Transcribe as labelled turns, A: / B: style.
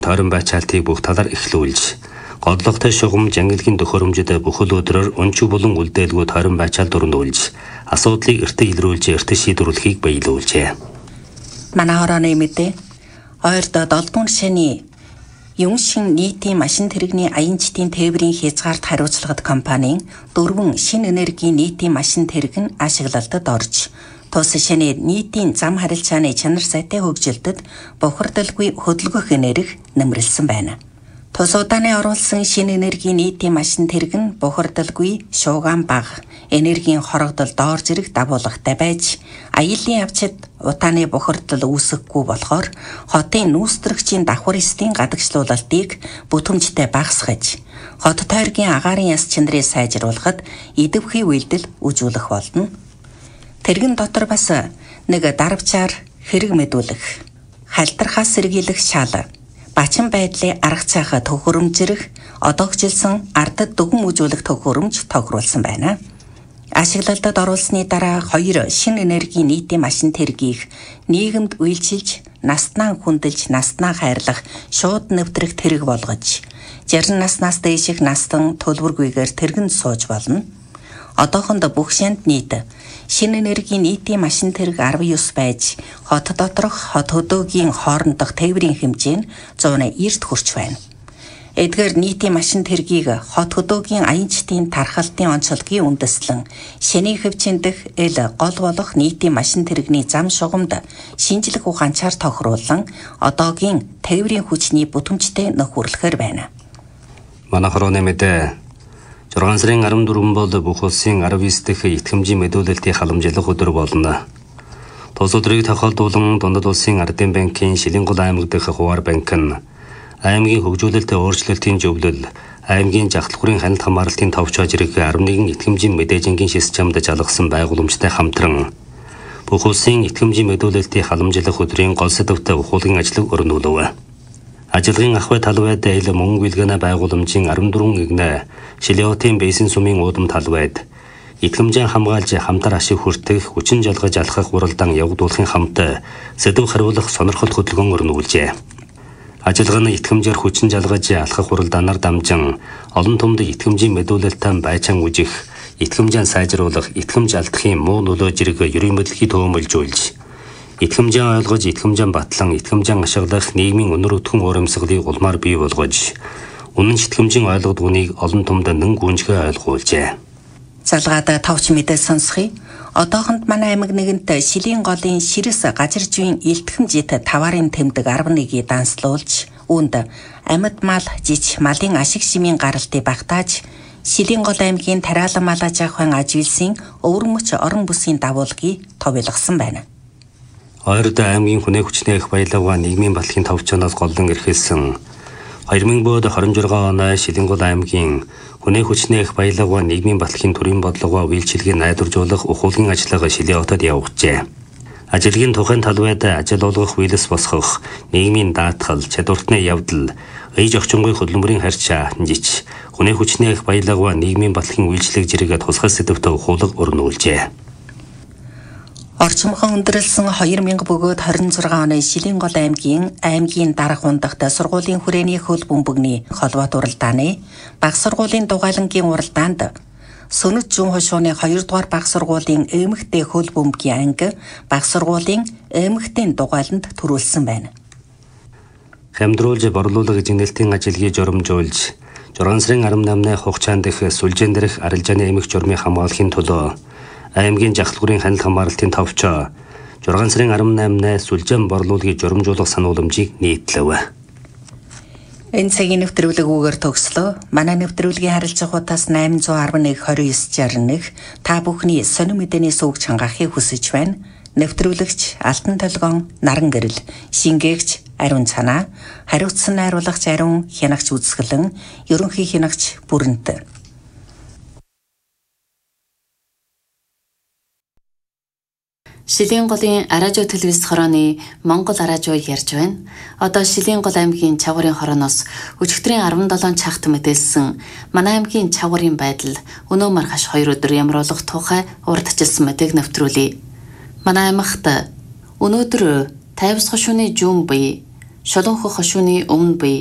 A: тойрон байцаалтыг бүх талаар эхлүүлж, годлогтой шугам жангилгийн төхөөрөмжөд бүхэл өдрөөр өнчиг болон үлдээлгүй тойрон байцаалт өрнүүлж, асуудлыг эртэ илрүүлж, эртэ шийдвэрлэхийг баялуулжээ.
B: Манай хорооны мэдээ ойрд 7 дугаар шаны Юншин нийтийн машин тэрэгний аянчдын тээврийн хязгаарт хариуцлагад компанийн 4 шинэ энергийн нийтийн машин тэрэг нь ашиглалтад орж, тус шаны нийтийн зам харилцааны чанар сайтай хөгжилдөд бохирдолгүй хөдөлгөх энерги нэмрэлсэн байна. Тус удааны оруулсан шинэ энергийн нийтийн машин тэрэг нь бохирдолгүй, шуугаан бага, энергийн хорогдол доор зэрэг дагуулгатай байж, аяллаа авчид утааны бохирдол үүсэхгүй болохоор хотын нүүстрэгчийн давхар эсдийн гадагшлуулалтыг бүтэмжтэй багасгаж, хот тойргийн агаарын яс чанарыг сайжруулахад идэвхий үйлдэл үзүүлэх болно. Тэргэн дотор бас нэг дарвчаар хэрэг мэдүүлэх, халтрахаас сэргийлэх шал, бачин байдлын арга цаахаа төхөөрөмжрөх, одоогжилсан ардад дүгэн үзүүлэх төхөөрөмж тохируулсан байна. Ашиглалтад оруулсны дараа 2 шинэ энергийн нийтийн машин тэргийг нийгэмд үйлчилж, настнаа хүндэлж, настнаа хайрлах шууд нэвтрэх тэрэг болгож, 60 наснаас дээших настан төлбөргүйгээр тэргэнд сууж болно. Одоохонд бүх шанд нийт шинэ энергийн нийтийн машин тэрэг 19 байж, хот доторх хот хөдөөгийн хоорондох тээврийн хэмжээ нь 190-д хүрч байна. Эдгээр нийтийн машин тэргийг хот хөдөөгийн аянчдын тархалтын онцлогийн үндэслэн шэний хөвчөндөх гол болох нийтийн машин тэрэгний зам шугамд шинжлэх ухаанчаар тохируулан одоогийн тээврийн хүчний бүтэмжтэй нөхөрлөхөр байна.
A: Манай хорооны мэдээ 6 сарын 14 бол бүх улсын 19 дахь итгэмжийн мэдүүлэлтийн халамжлах өдөр болно. Тус өдрийг тохиолдуулан Дундад улсын Ардын банкын Шилэнгол аймаг дэх хуваар банк нь аймгийн хөгжүүлэлт өөрчлөлтийн зөвлөл, аймгийн жагтлагын ханалт хамгаалалтын товч хожирэг 11 итгэмжийн мэдээжингийн системд жалгасан байгууламжтай хамтран бүх улсын итгэмжийн мэдүүлэлтийн халамжлах өдрийн гол сэдвтэ ухуулгын ажлыг өрнүүлв. Ажиллагын ахуй талбайд ил мөнгө билгэнэ байгууламжийн 14 игнэ Шилиотын бейсэн сумын уудам талбайд итгэмжийн хамгаалж хамтар ашиг хүртэх, хүчин жалгаж алхах уралдаан явагдуулахын хамт сэдв хариулах сонирхол хөтөлбөр өрнүүлжээ. Ажиллага нь итгэмжээр хүчин жалгаж алхах уралдаанаар дамжин олон түмд итгэмжийн мэдүүлэлтэн байчаан үжих, итгэмжийн сайжруулах, итгэмж алдахын муу нөлөө зэрэг ерийн мэдлэгийг төвөмөлжүүлж, итгэмжийн ойлгож, итгэмжийн батлан, итгэмжийн ашиглах нийгмийн өнөр өтгөн урамсгалыг улмаар бий болгож, үнэн итгэмжийн ойлгодгоныг олон түмд нэн гүнжгэ ойлгуулжээ.
B: Залгаад товч мэдээ сонсхий. Одоохонд манай аймаг нэгэнт Шилийн голын Ширэс газаржуйн илтгэмжит таварын тэмдэг 11-ийг данслуулж, үүнд амьд мал, жиж малын ашиг шимийн гаралтыг багтааж, Шилийн гол аймгийн Тариалан малаж ахын ажилсын өвөрмөч орон бүсийн дагуулгыг товилгосон байна.
A: Ойрд аймгийн хүнээ хүчний их баялага нийгмийн батлагын товчоноос голлон эрхэлсэн 2026 оны Шилэнгол аймгийн хүнээ хүчний их баялага нийгмийн батлагын төрийн бодлого үйлчилгээг найдваржуулах ухуулгын ажиллагаа Шилийн хотод явагджээ. Ажиллагийн тухайн талбайд ажил олгох, үйлс босгох, нийгмийн даатгал, чадвартны явдал, ээж орчингүй хөдөлмөрийн харьцаа, жиж, хүнээ хүчний их баялага нийгмийн батлагын үйлчлэг зэрэг тусгай сэдвтэ ухуулга өрнүүлжээ.
B: Орчмхон өндөрлсөн 2000 бөгөөд 26 оны Шилийн гол аймгийн дарга хундагт сургуулийн хүрээний хөл бөмбөгний холбоот уралдааны баг сургуулийн дугайлангийн уралдаанд Сөнөд зүүн хошууны 2 дугаар баг сургуулийн эмэгтэй хөл бөмбөгийн анги баг сургуулийн эмэгтэй дугайланд төрүүлсэн байна.
A: Хамдруулж борлуулах гинэлтийн ажилгийг жоромжуулж 6 сарын 18-ны хугацаанд дэх сүлжээн дээрх арилжааны эмэг журмыг хамгаалахын төлөө аймгийн жагтлагын ханалт хамгаалалтын товчоо 6 сарын 18-ны сүлжээн борлуулгийг жоромжуулах санууламжийг нийтлэв.
B: Энэ цагийн нэвтрүүлэг үгээр төгслөө. Манай нэвтрүүлгийн харилцах утас 811-2961 та бүхний сонир мэдээний сувг чангаахыг хүсэж байна. Нэвтрүүлэгч Алтан толгоон, Наран гэрэл, шингээгч Ариун цанаа, хариуцсан найруулагч Ариун, хянагч үзэсгэлэн, ерөнхий хянагч Бүрэнт. Шилийн голын Аражуу телевиз хорооны Монгол Аражуу ярьж байна. Одоо Шилийн гол аймгийн Чавгарын хорооноос өчигдрийн 17 цагт мэдээлсэн манай аймгийн Чавгарын байдал өнөө маргааш 2 өдөр ямруулах тухай урдчилсан мэдээг нэвтрүүлье. Манай аймагт өнөөдөр 50 хошууны жүүн буй
C: шолонхо хошууны өмнө буй